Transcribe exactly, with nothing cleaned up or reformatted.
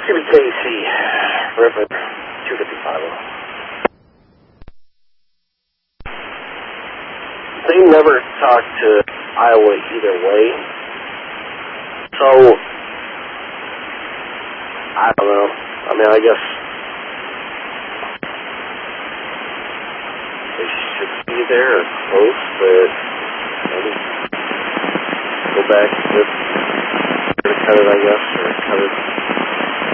C B K C, River two fifty-five. They never talked to Iowa either way, so I don't know. I mean, I guess they should be there or close, but maybe go back with cut it, I guess, or cut it.